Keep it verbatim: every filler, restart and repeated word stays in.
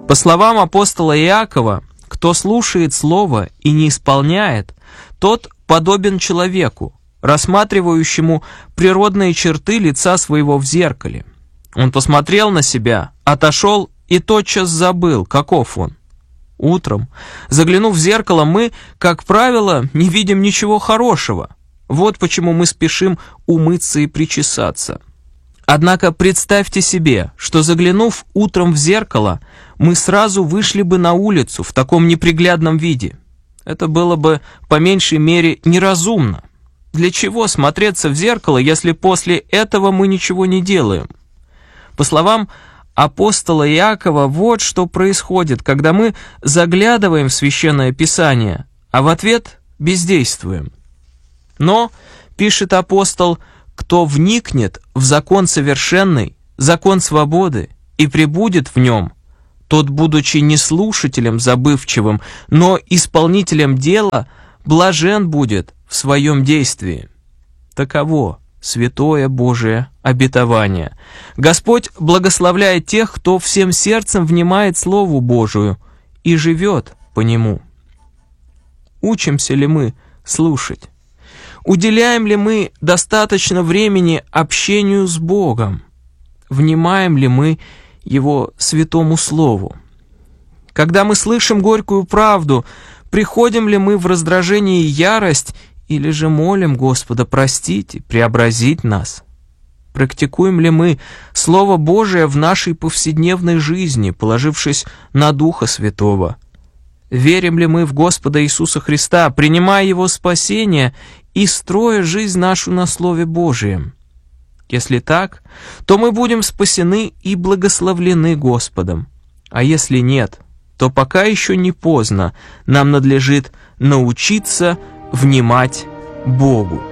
По словам апостола Иакова, кто слушает слово и не исполняет, тот подобен человеку, рассматривающему природные черты лица своего в зеркале. Он посмотрел на себя, отошел и тотчас забыл, каков он. Утром, заглянув в зеркало, мы, как правило, не видим ничего хорошего. Вот почему мы спешим умыться и причесаться. Однако представьте себе, что, заглянув утром в зеркало, мы сразу вышли бы на улицу в таком неприглядном виде. Это было бы, по меньшей мере, неразумно. Для чего смотреться в зеркало, если после этого мы ничего не делаем? По словам апостола Иакова, вот что происходит, когда мы заглядываем в Священное Писание, а в ответ бездействуем. Но, пишет апостол, кто вникнет в закон совершенный, закон свободы, и пребудет в нем, тот, будучи не слушателем забывчивым, но исполнителем дела, блажен будет в своем действии. Таково святое Божие обетование. Господь благословляет тех, кто всем сердцем внимает Слову Божию и живет по нему. Учимся ли мы слушать? Уделяем ли мы достаточно времени общению с Богом? Внимаем ли мы Его святому Слову? Когда мы слышим горькую правду, приходим ли мы в раздражение и ярость, или же молим Господа простить и преобразить нас? Практикуем ли мы Слово Божие в нашей повседневной жизни, положившись на Духа Святого? Верим ли мы в Господа Иисуса Христа, принимая Его спасение и строя жизнь нашу на Слове Божием? Если так, то мы будем спасены и благословлены Господом. А если нет, то пока еще не поздно, нам надлежит научиться внимать Богу.